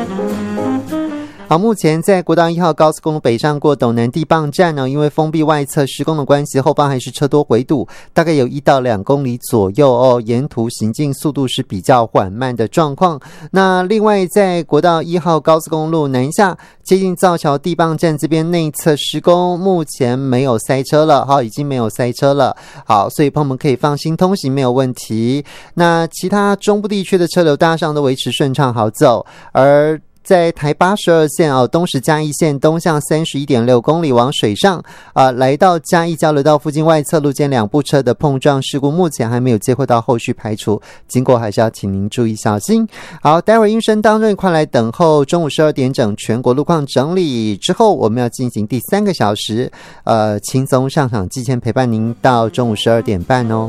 好，目前在国道1号高速公路北上过斗南地磅站呢，因为封闭外侧施工的关系，后方还是车多回堵，大概有1到2公里左右哦，沿途行进速度是比较缓慢的状况。那另外在国道1号高速公路南下接近造桥地磅站这边内侧施工，目前没有塞车了，好，已经没有塞车了。好，所以朋友们可以放心通行，没有问题。那其他中部地区的车流大上都维持顺畅好走，而在台82线东石嘉义线东向 31.6 公里往水上来到嘉义交流道附近外侧路间2部车的碰撞事故，目前还没有接获到后续排除，经过还是要请您注意小心。好，待会儿音声当中快来等候中午12点整全国路况整理之后，我们要进行第3个小时轻松上场之前陪伴您到中午12点半哦。